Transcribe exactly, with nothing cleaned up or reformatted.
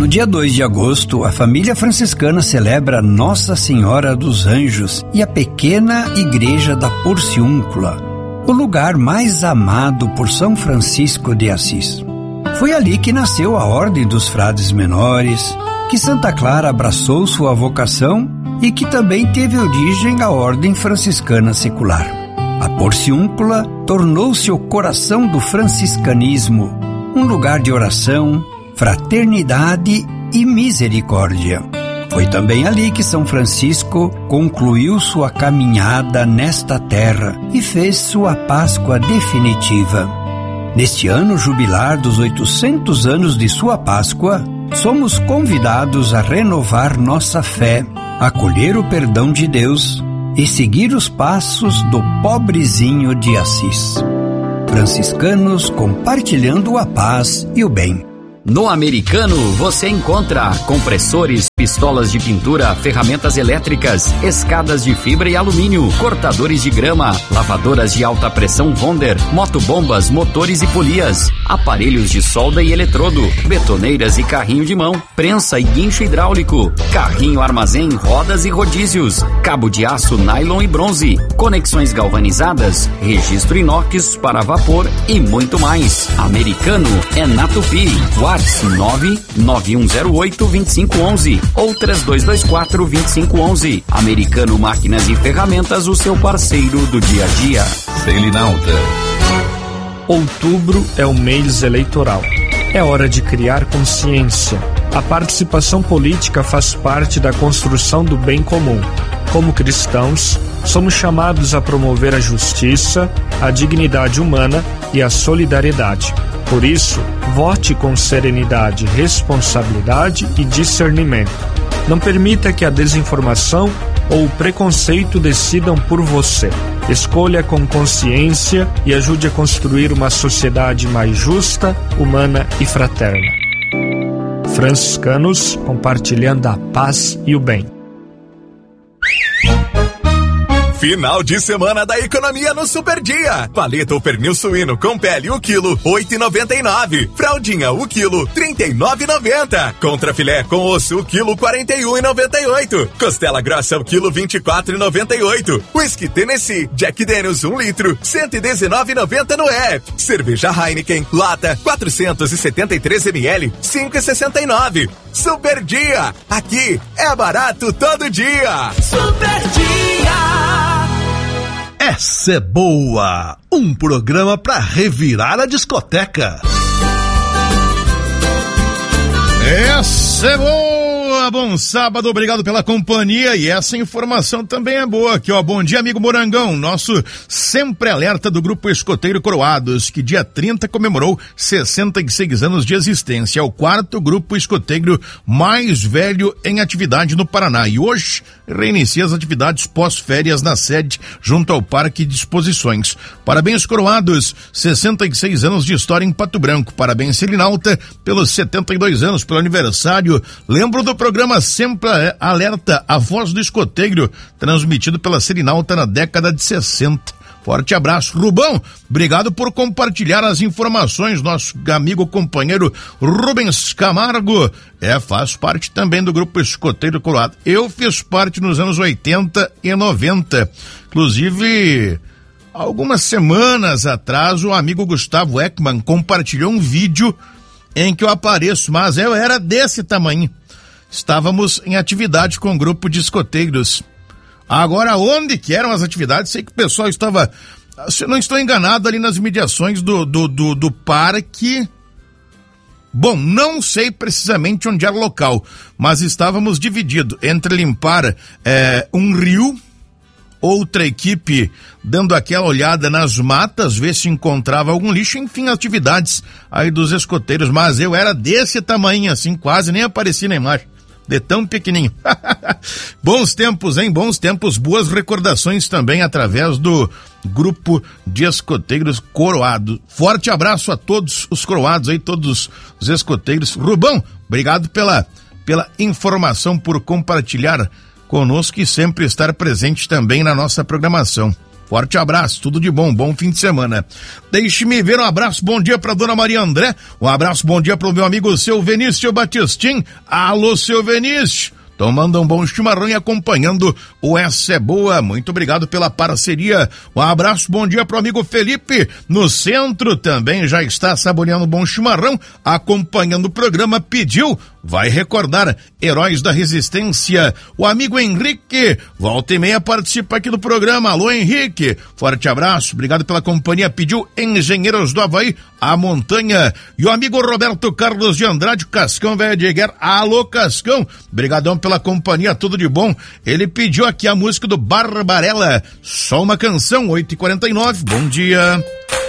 dia dois de agosto, a família franciscana celebra Nossa Senhora dos Anjos e a pequena igreja da Porciúncula, o lugar mais amado por São Francisco de Assis. Foi ali que nasceu a Ordem dos Frades Menores, que Santa Clara abraçou sua vocação e que também teve origem a Ordem Franciscana Secular. A Porciúncula tornou-se o coração do franciscanismo, um lugar de oração, fraternidade e misericórdia. Foi também ali que São Francisco concluiu sua caminhada nesta terra e fez sua Páscoa definitiva. Neste ano jubilar dos oitocentos anos de sua Páscoa, somos convidados a renovar nossa fé, acolher o perdão de Deus e seguir os passos do pobrezinho de Assis. Franciscanos compartilhando a paz e o bem. No Americano você encontra compressores, pistolas de pintura, ferramentas elétricas, escadas de fibra e alumínio, cortadores de grama, lavadoras de alta pressão Wonder, motobombas, motores e polias, aparelhos de solda e eletrodo, betoneiras e carrinho de mão, prensa e guincho hidráulico, carrinho armazém, rodas e rodízios, cabo de aço, nylon e bronze, conexões galvanizadas, registro inox para vapor e muito mais. Americano é na Tupi. WhatsApp nove nove um zero oito, dois cinco um um ou três dois dois quatro, dois cinco um um. Americano Máquinas e Ferramentas, o seu parceiro do dia a dia. Selinalta. Outubro é o mês eleitoral. É hora de criar consciência. A participação política faz parte da construção do bem comum. Como cristãos, somos chamados a promover a justiça, a dignidade humana e a solidariedade. Por isso, vote com serenidade, responsabilidade e discernimento. Não permita que a desinformação ou o preconceito decidam por você. Escolha com consciência e ajude a construir uma sociedade mais justa, humana e fraterna. Franciscanos compartilhando a paz e o bem. Final de semana da economia no Super Dia. Paleta ou pernil suíno com pele o quilo, oito reais e noventa e nove centavos. Fraldinha o quilo, trinta e nove reais e noventa centavos. Contra filé com osso o quilo, quarenta e um reais e noventa e oito centavos. Costela grossa o quilo, vinte e quatro reais e noventa e oito centavos. Whisky Tennessee Jack Daniels um litro, cento e dezenove reais e noventa centavos no app. Cerveja Heineken lata, quatrocentos e setenta e três mililitros, cinco reais e sessenta e nove centavos. Super Dia, aqui é barato todo dia. Super Dia. Essa é boa! Um programa pra revirar a discoteca. Essa é boa! Bom sábado, obrigado pela companhia e essa informação também é boa aqui, ó. Bom dia, amigo Morangão, nosso sempre alerta do Grupo Escoteiro Coroados, que dia trinta comemorou sessenta e seis anos de existência. É o quarto grupo escoteiro mais velho em atividade no Paraná e hoje reinicia as atividades pós-férias na sede junto ao Parque de Exposições. Parabéns, Coroados, sessenta e seis anos de história em Pato Branco. Parabéns, Selinalta, pelos setenta e dois anos, pelo aniversário. Lembro do programa Sempre Alerta, a voz do escoteiro, transmitido pela Selinalta na década de sessenta. Forte abraço. Rubão, obrigado por compartilhar as informações. Nosso amigo companheiro Rubens Camargo é, faz parte também do Grupo Escoteiro Coroado. Eu fiz parte nos anos oitenta e noventa. Inclusive, algumas semanas atrás, o amigo Gustavo Ekman compartilhou um vídeo em que eu apareço, mas eu era desse tamanho. Estávamos em atividade com um grupo de escoteiros. Agora, onde que eram as atividades? Sei que o pessoal estava, se não estou enganado, ali nas mediações do, do, do, do parque. Bom, não sei precisamente onde era o local, mas estávamos divididos entre limpar é, um rio, outra equipe dando aquela olhada nas matas, ver se encontrava algum lixo, enfim, atividades aí dos escoteiros, mas eu era desse tamanho assim, quase nem apareci na imagem. De tão pequenininho. Bons tempos, hein? Bons tempos, boas recordações também através do Grupo de Escoteiros Coroado. Forte abraço a todos os coroados aí, todos os escoteiros. Rubão, obrigado pela, pela informação, por compartilhar conosco e sempre estar presente também na nossa programação. Forte abraço, tudo de bom, bom fim de semana. Deixe-me ver um abraço, bom dia pra dona Maria André, um abraço, bom dia pro meu amigo seu Vinícius Batistim. Alô, seu Vinícius, tomando um bom chimarrão e acompanhando o Essa é Boa. Muito obrigado pela parceria. Um abraço, bom dia pro amigo Felipe, no centro também já está saboreando um bom chimarrão, acompanhando o programa, pediu, vai recordar, Heróis da Resistência. O amigo Henrique, volta e meia participa aqui do programa. Alô, Henrique, forte abraço, obrigado pela companhia, pediu Engenheiros do Havaí, a montanha. E o amigo Roberto Carlos de Andrade, Cascão Velho de Guerra. Alô, Cascão, brigadão pela companhia, tudo de bom. Ele pediu aqui a música do Barbarella, só uma canção, oito e quarenta e nove, bom dia.